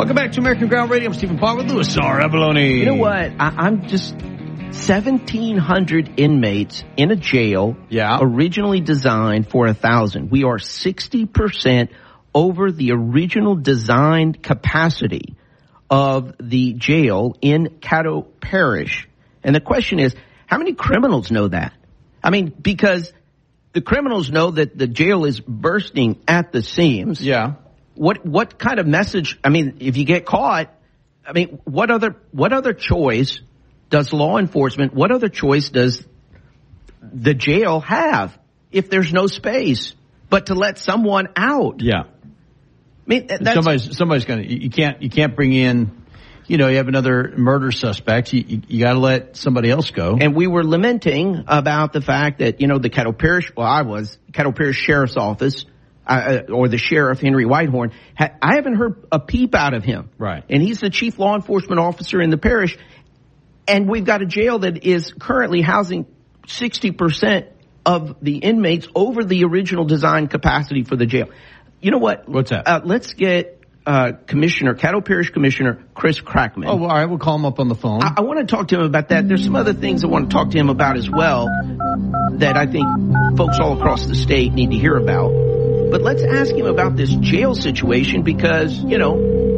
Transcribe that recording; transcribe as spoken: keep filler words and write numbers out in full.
Welcome back to American Ground Radio. I'm Stephen Paul with Louis R. Abalone. You know what? I, I'm just seventeen hundred inmates in a jail. Yeah. Originally designed for a thousand. We are sixty percent over the original designed capacity of the jail in Caddo Parish. And the question is, how many criminals know that? I mean, because the criminals know that the jail is bursting at the seams. Yeah. What what kind of message? I mean, if you get caught, I mean, what other what other choice does law enforcement? What other choice does the jail have if there's no space but to let someone out? Yeah. I mean, that's, somebody's somebody's gonna. You can't you can't bring in. You know, you have another murder suspect. You, you, you got to let somebody else go. And we were lamenting about the fact that, you know, the Caddo Parish, well, I was, Caddo Parish Sheriff's Office, uh, or the Sheriff, Henry Whitehorn, ha- I haven't heard a peep out of him. Right. And he's the chief law enforcement officer in the parish. And we've got a jail that is currently housing sixty percent of the inmates over the original design capacity for the jail. You know what? What's that? Uh, let's get Uh, Commissioner, Caddo Parish Commissioner Chris Crackman. Oh, well, all right. We'll call him up on the phone. I, I want to talk to him about that. There's some other things I want to talk to him about as well that I think folks all across the state need to hear about. But let's ask him about this jail situation because, you know,